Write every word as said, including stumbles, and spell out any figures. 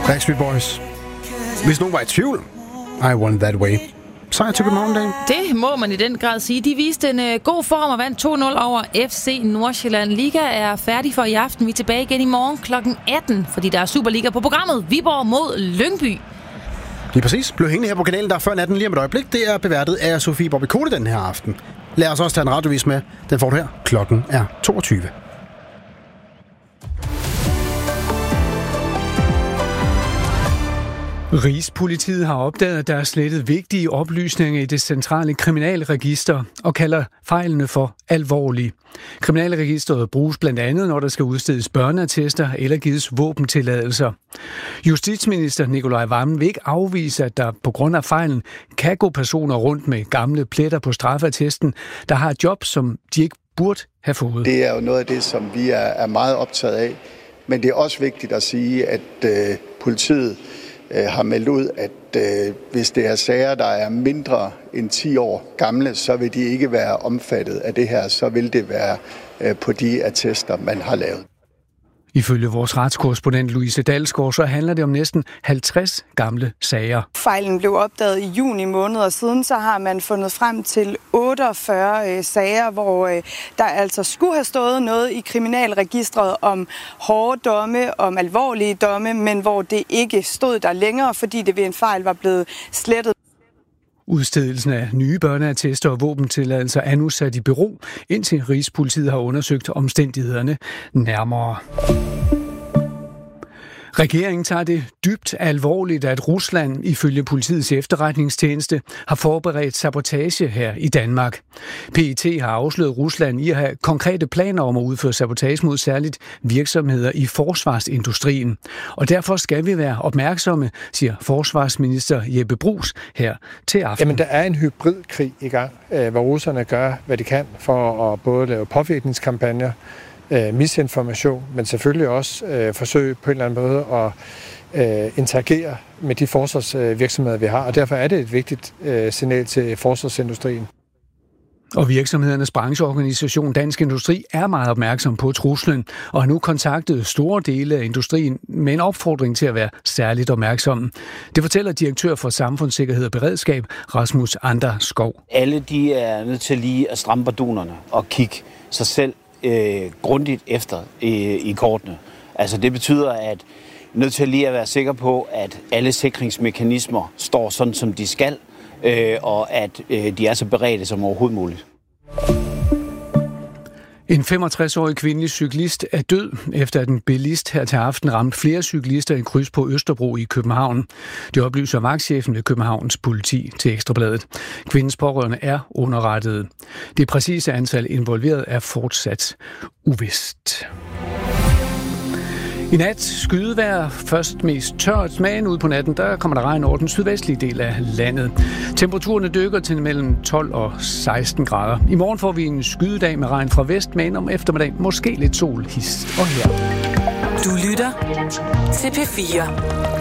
Backstreet Boys. Hvis nogen var i tvivl, I Want It That Way. Sejr til København dag. Det må man i den grad sige. De viste en uh, god form og vandt to nul over F C Nordsjælland. Liga er færdig for i aften. Vi er tilbage igen i morgen klokken atten, fordi der er Superliga på programmet. Viborg mod Lyngby. Lige præcis. Bliv hængende her på kanalen, der er før natten lige om et øjeblik. Det er beværtet af Sofie Bobby Kote den her aften. Lad os også tage en radiovis med. Den får du her. Klokken er toogtyve. Rigspolitiet har opdaget, at der er slettet vigtige oplysninger i det centrale kriminalregister og kalder fejlene for alvorlige. Kriminalregisteret bruges blandt andet, når der skal udstedes børneattester eller gives våbentilladelser. Justitsminister Nicolai Wammen vil ikke afvise, at der på grund af fejlen kan gå personer rundt med gamle pletter på straffeattesten, der har et job, som de ikke burde have fået. Det er jo noget af det, som vi er meget optaget af, men det er også vigtigt at sige, at øh, politiet har meldt ud, at øh, hvis det er sager, der er mindre end ti år gamle, så vil de ikke være omfattet af det her. Så vil det være øh, på de attester, man har lavet. Ifølge vores retskorrespondent Louise Dalsgaard, så handler det om næsten halvtreds gamle sager. Fejlen blev opdaget i juni måned, og siden så har man fundet frem til otteogfyrre øh, sager, hvor øh, der altså skulle have stået noget i kriminalregistret om hårde domme, om alvorlige domme, men hvor det ikke stod der længere, fordi det ved en fejl var blevet slettet. Udstedelsen af nye børneattester og våbentilladelser er nu sat i bero, indtil Rigspolitiet har undersøgt omstændighederne nærmere. Regeringen tager det dybt alvorligt, at Rusland ifølge politiets efterretningstjeneste har forberedt sabotage her i Danmark. P E T har afsløret Rusland i at have konkrete planer om at udføre sabotage mod særligt virksomheder i forsvarsindustrien. Og derfor skal vi være opmærksomme, siger forsvarsminister Jeppe Bruus her til aften. Jamen, der er en hybridkrig i gang, hvor russerne gør, hvad de kan for at både lave påvirkningskampagner, misinformation, men selvfølgelig også øh, forsøge på en eller anden måde at øh, interagere med de forsvarsvirksomheder, vi har, og derfor er det et vigtigt øh, signal til forsvarsindustrien. Og virksomhedernes brancheorganisation Dansk Industri er meget opmærksom på truslen, og har nu kontaktet store dele af industrien med en opfordring til at være særligt opmærksomme. Det fortæller direktør for Samfundssikkerhed og Beredskab, Rasmus Ander Skov. Alle de er nødt til lige at stramme bardunerne og kigge sig selv Øh, grundigt efter øh, i kortene. Altså det betyder, at vi er nødt til lige at være sikre på, at alle sikringsmekanismer står sådan, som de skal, øh, og at øh, de er så beredte som overhovedet muligt. En femogtres-årig kvindelig cyklist er død, efter at en bilist her til aften ramte flere cyklister i kryds på Østerbro i København. Det oplyser vagtchefen ved Københavns politi til Ekstrabladet. Kvindens pårørende er underrettet. Det præcise antal involveret er fortsat uvist. I nat skydevejr, først mest tørt, men ude på natten, der kommer der regn over den sydvestlige del af landet. Temperaturerne dykker til mellem tolv og seksten grader. I morgen får vi en skydedag med regn fra vest, men om eftermiddagen måske lidt sol, hist og her. Du lytter til P fire.